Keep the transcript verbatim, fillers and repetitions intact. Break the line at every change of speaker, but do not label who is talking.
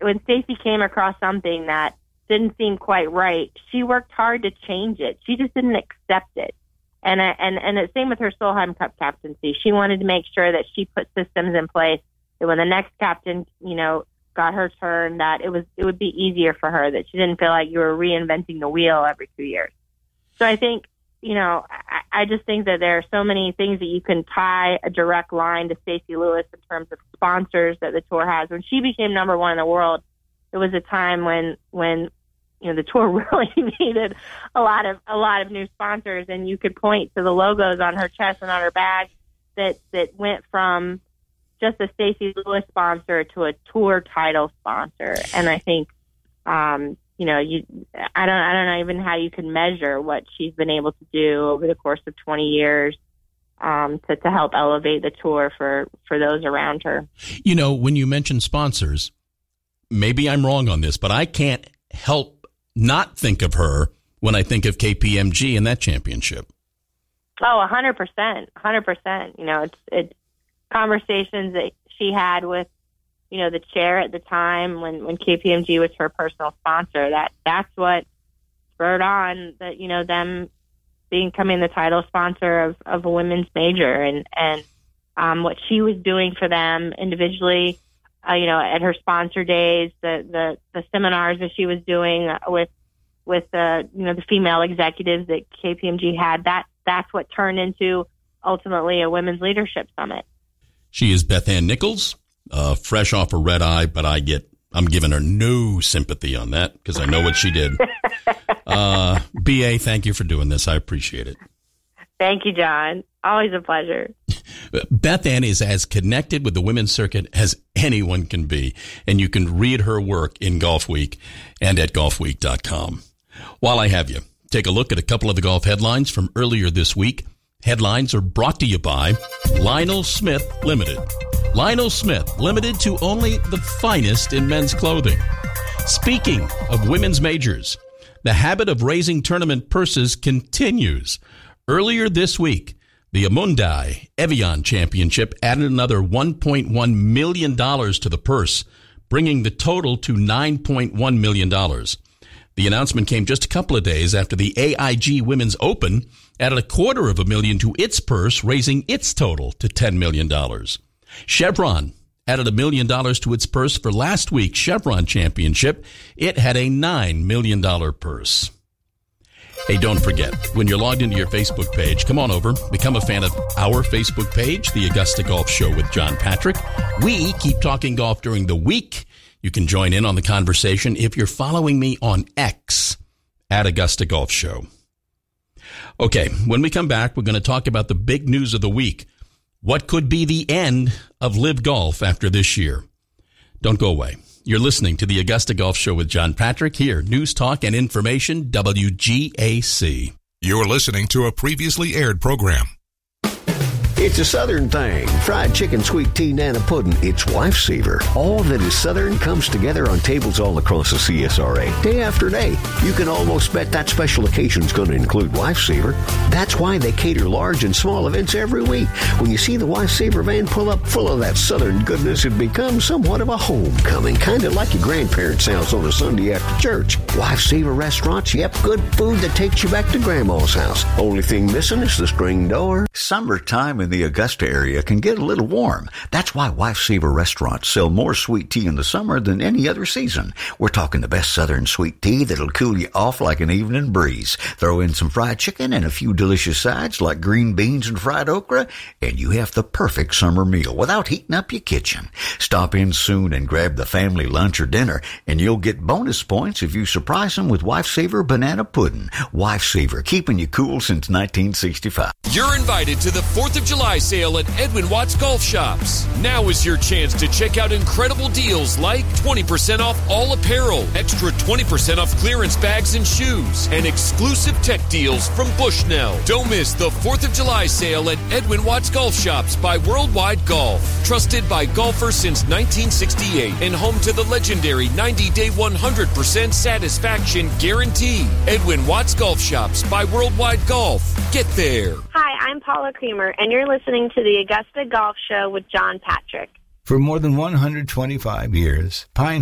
when Stacey came across something that didn't seem quite right, she worked hard to change it. She just didn't accept it. And I, and and the same with her Solheim Cup captaincy. She wanted to make sure that she put systems in place that when the next captain, you know, got her turn, that it was it would be easier for her, that she didn't feel like you were reinventing the wheel every two years. So I think, you know, I, I just think that there are so many things that you can tie a direct line to Stacey Lewis in terms of sponsors that the tour has. When she became number one in the world, it was a time when when you know, the tour really needed a lot of a lot of new sponsors, and you could point to the logos on her chest and on her bag that that went from just a Stacey Lewis sponsor to a tour title sponsor. And I think, um, you know, you I don't I don't know even how you can measure what she's been able to do over the course of twenty years um, to to help elevate the tour for for those around her.
You know, when you mention sponsors, maybe I'm wrong on this, but I can't help not think of her when I think of K P M G and that championship.
Oh, a hundred percent, a hundred percent. You know, it's it's conversations that she had with, you know, the chair at the time when, when K P M G was her personal sponsor. That that's what spurred on that, you know, them becoming the title sponsor of, of a women's major, and and um, what she was doing for them individually. Uh, you know, at her sponsor days, the, the, the seminars that she was doing with with the you know the female executives that K P M G had, that that's what turned into ultimately a women's leadership summit.
She is Beth Ann Nichols, uh, fresh off a red eye, but I get I'm giving her no sympathy on that because I know what she did. uh, B A, thank you for doing this. I appreciate it.
Thank you, John. Always a pleasure.
Beth Ann is as connected with the women's circuit as anyone can be, and you can read her work in Golf Week and at golf week dot com. While I have you, take a look at a couple of the golf headlines from earlier this week. Headlines are brought to you by Lionel Smith Limited. Lionel Smith Limited, to only the finest in men's clothing. Speaking of women's majors, the habit of raising tournament purses continues. Earlier this week, the Amundi Evian Championship added another one point one million dollars to the purse, bringing the total to nine point one million dollars. The announcement came just a couple of days after the A I G Women's Open added a quarter of a million to its purse, raising its total to ten million dollars. Chevron added a million dollars to its purse for last week's Chevron Championship. It had a nine million dollars purse. Hey, don't forget, when you're logged into your Facebook page, come on over, become a fan of our Facebook page, The Augusta Golf Show with John Patrick. We keep talking golf during the week. You can join in on the conversation if you're following me on X, at Augusta Golf Show. Okay, when we come back, we're going to talk about the big news of the week. What could be the end of Live Golf after this year? Don't go away. You're listening to the Augusta Golf Show with John Patrick here. News, talk, and information, W G A C.
You're listening to a previously aired program.
It's a Southern thing. Fried chicken, sweet tea, nana pudding. It's Lifesaver. All that is Southern comes together on tables all across the C S R A. Day after day, you can almost bet that special occasion's going to include Lifesaver. That's why they cater large and small events every week. When you see the Lifesaver van pull up full of that Southern goodness, it becomes somewhat of a homecoming, kind of like your grandparents' house on a Sunday after church. Lifesaver restaurants, yep, good food that takes you back to Grandma's house. Only thing missing is the screen door.
Summertime in the Augusta area can get a little warm. That's why Lifesaver restaurants sell more sweet tea in the summer than any other season. We're talking the best Southern sweet tea that'll cool you off like an evening breeze. Throw in some fried chicken and a few delicious sides like green beans and fried okra, and you have the perfect summer meal without heating up your kitchen. Stop in soon and grab the family lunch or dinner, and you'll get bonus points if you surprise them with Lifesaver banana pudding. Lifesaver, keeping you cool since nineteen sixty-five.
You're invited to the fourth of July sale at Edwin Watts Golf Shops. Now is your chance to check out incredible deals like twenty percent off all apparel, extra twenty percent off clearance bags and shoes, and exclusive tech deals from Bushnell. Don't miss the fourth of July sale at Edwin Watts Golf Shops by Worldwide Golf. Trusted by golfers since nineteen sixty-eight and home to the legendary ninety-day one hundred percent satisfaction guarantee. Edwin Watts Golf Shops by Worldwide Golf. Get there.
Hi, I'm Paula Creamer, and you're listening to the Augusta Golf Show with John Patrick.
For more than one hundred twenty-five years, Pine